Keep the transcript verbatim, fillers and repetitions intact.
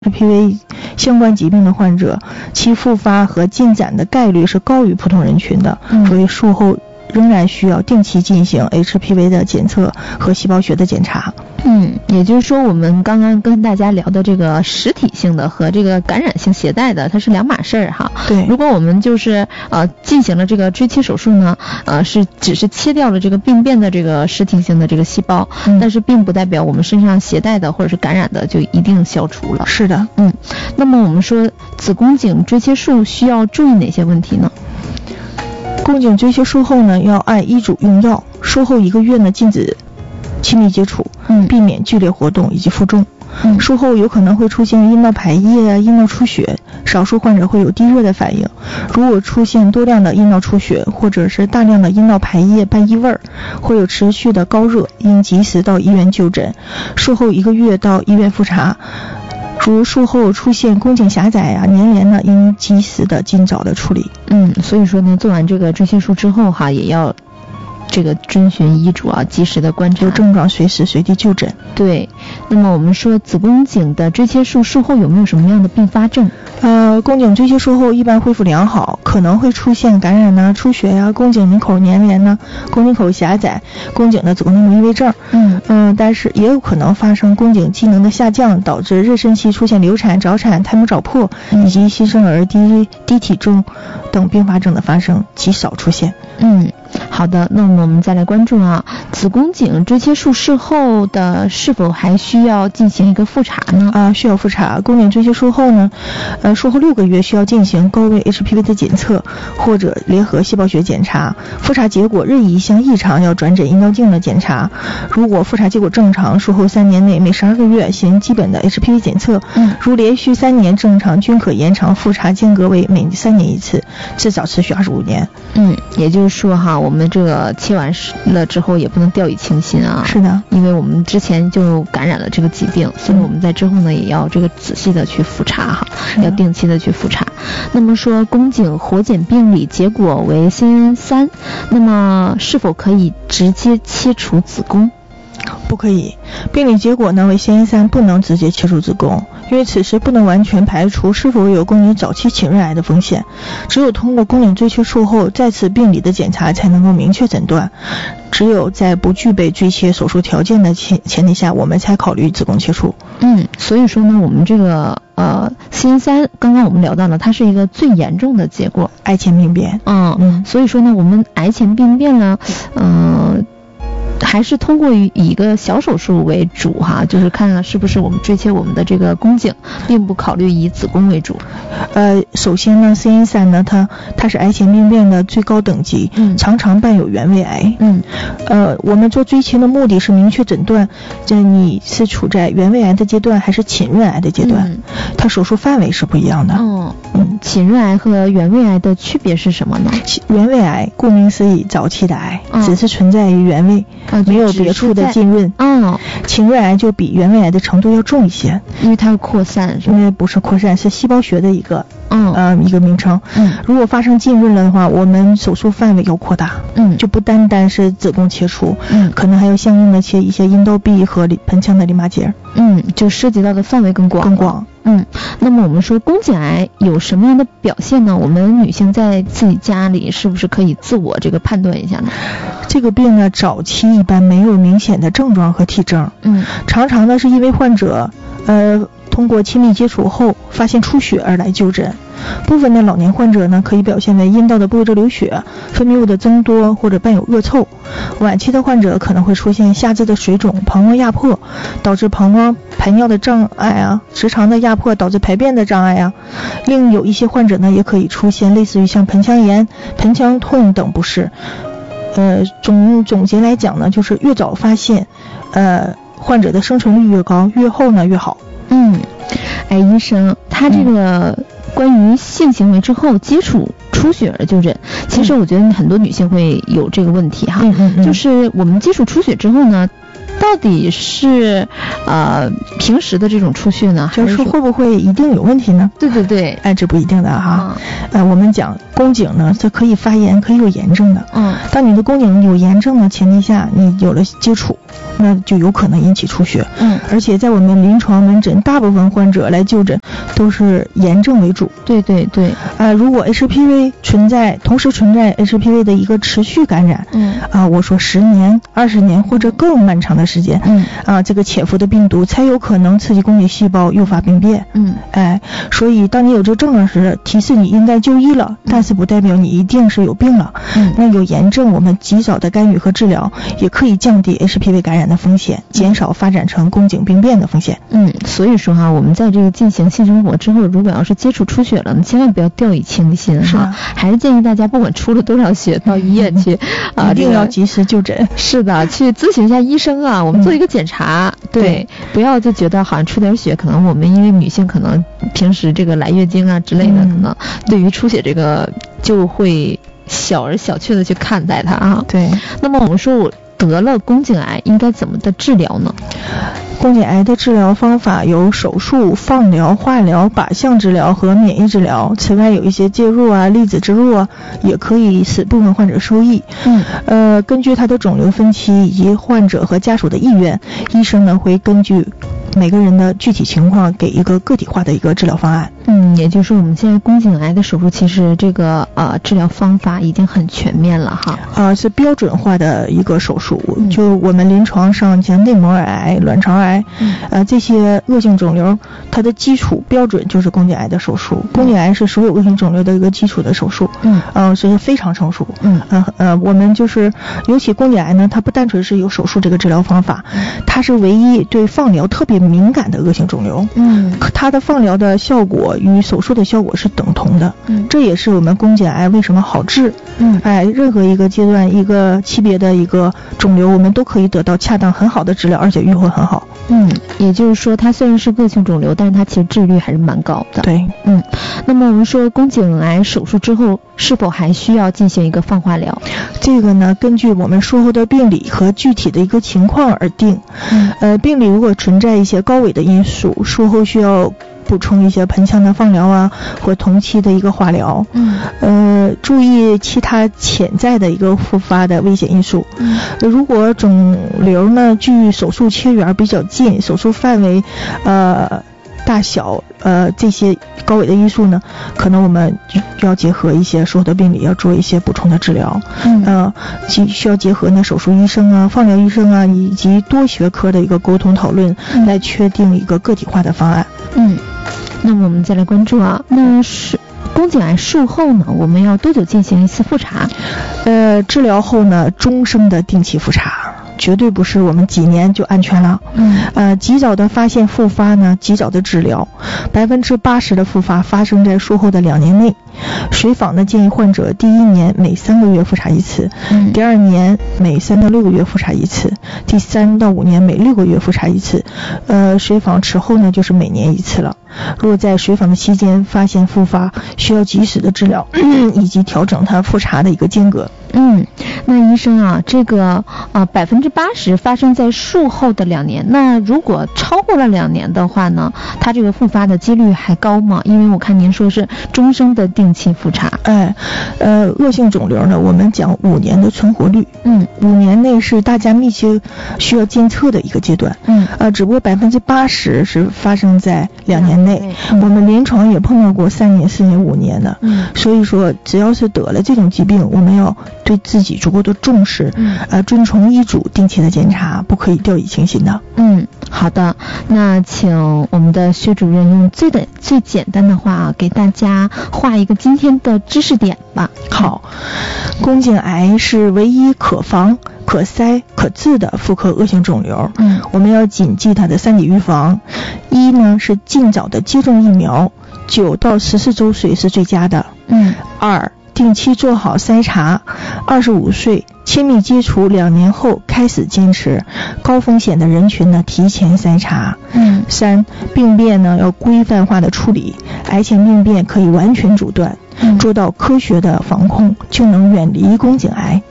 H P V 相关疾病的患者，其复发和进展的概率是高于普通人群的，嗯、所以术后仍然需要定期进行 H P V 的检测和细胞学的检查。 嗯，也就是说我们刚刚跟大家聊的这个实体性的和这个感染性携带的它是两码事儿哈。 对， 如果我们就是呃进行了这个锥切手术呢，呃是只是切掉了这个病变的这个实体性的这个细胞，嗯、但是并不代表我们身上携带的或者是感染的就一定消除了。 是的， 嗯，那么我们说子宫颈锥切术需要注意哪些问题呢？ 宫颈锥切术后呢，要按医嘱用药，术后一个月呢禁止亲密接触，嗯，避免剧烈活动以及负重。嗯，术后有可能会出现阴道排液啊、阴道出血，少数患者会有低热的反应。如果出现多量的阴道出血，或者是大量的阴道排液伴异味，会有持续的高热，应及时到医院就诊。术后一个月到医院复查。如术后出现宫颈狭窄啊、粘连呢，应及时的尽早的处理。 嗯，所以说呢，做完这个锥切术之后哈，也要这个遵循医嘱啊，及时的观察， 有症状随时随地就诊。 对，那么我们说子宫颈的锥切术术后有没有什么样的并发症？ 呃，宫颈锥切术后一般恢复良好，可能会出现感染呐、出血呀、宫颈门口粘连呐、宫颈口狭窄、宫颈的子宫内膜异位症。嗯嗯、呃，但是也有可能发生宫颈机能的下降，导致妊娠期出现流产、早产、胎膜早破，以及新生儿低低体重等并发症的发生，极少出现。 嗯。好的，那么我们再来关注啊，子宫颈锥切术事后的是否还需要进行一个复查呢？ 啊，需要复查。宫颈锥切术后呢，呃，术后六个月需要进行高位 H P V 的检测或者联合细胞学检查。复查结果任意一项异常，要转诊阴道镜的检查。如果复查结果正常，术后三年内每十二个月行基本的 H P V 检测。嗯，如连续三年正常，均可延长复查间隔为每三年一次，至少持续二十五年。 嗯，也就是说哈，我们这个切完了之后也不能掉以轻心啊。 是的， 因为我们之前就感染了这个疾病，所以我们在之后呢也要这个仔细的去复查哈，要定期的去复查。那么说宫颈活检病理结果为 C N N 三， 那么是否可以直接切除子宫？ 不可以，病理结果呢为 C N N 三， 不能直接切除子宫，因为此时不能完全排除是否有宫颈早期侵润癌的风险。只有通过宫颈锥切术后再次病理的检查才能够明确诊断。只有在不具备锥切手术条件的前前提下，我们才考虑子宫切除。 嗯，所以说呢，我们这个呃 C N N 三， 刚刚我们聊到了，它是一个最严重的结果， 癌前病变。 嗯嗯，所以说呢，我们癌前病变呢，嗯、呃。还是通过以一个小手术为主哈，就是看看是不是我们锥切我们的这个宫颈，并不考虑以子宫为主。 呃，首先呢 ，C N N 三 呢，它它是癌前病变的最高等级，嗯，常常伴有原位癌。嗯，呃，我们做锥切的目的是明确诊断，这你是处在原位癌的阶段还是侵润癌的阶段，嗯、它手术范围是不一样的。 哦，嗯，侵润癌和原位癌的区别是什么呢？ 原位癌顾名思义，早期的癌，嗯、只是存在于原位。 啊、 没有别处的浸润。 哦， 侵润癌就比原位癌的程度要重一些， 因为它是扩散，是吧？ 因为不是扩散，是细胞学的一个嗯呃一个名称。嗯，如果发生浸润了的话，我们手术范围要扩大。嗯，就不单单是子宫切除，嗯，可能还要相应的切一些阴道壁和盆腔的淋巴结。 嗯，就涉及到的范围更广。 更广。 嗯，那么我们说宫颈癌有什么样的表现呢？我们女性在自己家里是不是可以自我这个判断一下呢？ 这个病呢，早期一般没有明显的症状和体征，嗯，常常呢是因为患者呃通过亲密接触后发现出血而来就诊。部分的老年患者呢，可以表现为阴道的部位流血、分泌物的增多或者伴有恶臭。晚期的患者可能会出现下肢的水肿、膀胱压迫，导致膀胱排尿的障碍啊，直肠的压迫导致排便的障碍啊。另有一些患者呢，也可以出现类似于像盆腔炎、盆腔痛等不适。呃，总总结来讲呢，就是越早发现，呃，患者的生存率越高，越后呢越好。 嗯，哎，医生，他这个关于性行为之后接触出血而就诊，其实我觉得很多女性会有这个问题哈，嗯嗯嗯，就是我们接触出血之后呢， 到底是呃平时的这种出血呢， 就是说会不会一定有问题呢？ 对对对， 哎，这不一定的哈。 嗯、 呃，我们讲宫颈呢，它可以发炎，可以有炎症的。 嗯， 当你的宫颈有炎症的前提下，你有了接触，那就有可能引起出血。 嗯， 而且在我们临床门诊，大部分患者来就诊都是炎症为主。 对对对。啊、 呃，如果 H P V 存在，同时存在 H P V 的一个持续感染， 嗯， 啊、呃，我说十年、二十年或者更漫长的时间， 嗯， 啊、呃，这个潜伏的病毒才有可能刺激宫颈细胞诱发病变。 嗯， 哎，所以当你有这个症状时，提示你应该就医了，但是不代表你一定是有病了。 嗯， 那有炎症，我们及早的干预和治疗，也可以降低 H P V 感染的风险，减少发展成宫颈病变的风险。 嗯，所以说哈、啊，我们在这个进行性生活之后，如果要是接触出血了，千万不要掉以轻心哈、啊，还是建议大家不管出了多少血，到医院去、 嗯、啊，一定要及时就诊。 是的，去咨询一下医生啊，我们做一个检查。嗯、对, 对，不要就觉得好像出点血，可能我们因为女性可能平时这个来月经啊之类的，嗯、可能对于出血这个就会小而小觑的去看待它啊。 对， 那么我们说我得了宫颈癌应该怎么的治疗呢？ 宫颈癌的治疗方法有手术、放疗、化疗、靶向治疗和免疫治疗。此外，有一些介入啊、粒子植入啊，也可以使部分患者受益。 嗯， 呃，根据他的肿瘤分期以及患者和家属的意愿，医生呢会根据每个人的具体情况给一个个体化的一个治疗方案。 嗯，也就是我们现在宫颈癌的手术，其实这个呃治疗方法已经很全面了哈。 呃，是标准化的一个手术。 嗯、 就我们临床上像内膜癌、卵巢癌， 嗯、 呃这些恶性肿瘤，它的基础标准就是宫颈癌的手术。宫颈癌是所有恶性肿瘤的一个基础的手术。 嗯， 呃，所以非常成熟。 嗯， 呃呃，我们就是尤其宫颈癌呢，它不单纯是有手术这个治疗方法，它是唯一对放疗特别敏感的恶性肿瘤。 嗯， 它的放疗的效果与手术的效果是等同的。 嗯， 这也是我们宫颈癌为什么好治。 嗯， 哎，任何一个阶段、一个级别的一个肿瘤，我们都可以得到恰当很好的治疗，而且预后很好。 嗯，也就是说，它虽然是恶性肿瘤，但是它其实治愈还是蛮高的。 对， 嗯。那么我们说宫颈癌手术之后，是否还需要进行一个放化疗？ 这个呢，根据我们术后的病理和具体的一个情况而定。 嗯， 呃，病理如果存在一些高危的因素，术后需要补充一些盆腔的放疗啊，或同期的一个化疗。 嗯， 呃，注意其他潜在的一个复发的危险因素。 嗯， 如果肿瘤呢距手术切缘比较近，手术范围呃大小呃这些高危的因素呢，可能我们就要结合一些术后的病理，要做一些补充的治疗。 嗯， 呃，需要结合呢手术医生啊、放疗医生啊以及多学科的一个沟通讨论， 嗯、 来确定一个个体化的方案。 嗯，那么我们再来关注啊，那是宫颈癌术后呢，我们要多久进行一次复查？ 呃，治疗后呢，终生的定期复查。绝对不是我们几年就安全了。 嗯， 呃，及早的发现复发呢，及早的治疗，百分之八十的复发发生在术后的两年内。随访呢建议患者第一年每三个月复查一次， 嗯， 第二年每三到六个月复查一次，第三到五年每六个月复查一次。呃，随访迟后呢就是每年一次了。若在随访的期间发现复发，需要及时的治疗，以及调整它复查的一个间隔。 嗯，那医生啊，这个啊百分之八十发生在术后的两年，那如果超过了两年的话呢，它这个复发的几率还高吗？因为我看您说是终生的定期复查。 哎，呃，恶性肿瘤呢，我们讲五年的存活率， 嗯， 五年内是大家密切需要监测的一个阶段， 嗯， 呃，只不过百分之八十是发生在两年内， 嗯、 我们临床也碰到过三年、四年、五年的， 嗯， 所以说只要是得了这种疾病，我们要对自己足够的重视， 嗯， 呃，遵从医嘱，定期的检查，不可以掉以轻心的。 嗯，好的，那请我们的薛主任用最的最简单的话啊，给大家画一个今天的知识点吧。 好，宫颈癌是唯一可防、可筛、可治的妇科恶性肿瘤。 嗯， 我们要谨记它的三点预防。一呢是尽早的接种疫苗，九到十四周岁是最佳的。 嗯。 二，定期做好筛查。二十五岁亲密接触两年后开始坚持，高风险的人群呢提前筛查。 嗯。 三，病变呢要规范化的处理，癌前病变可以完全阻断， 嗯、 做到科学的防控，就能远离宫颈癌。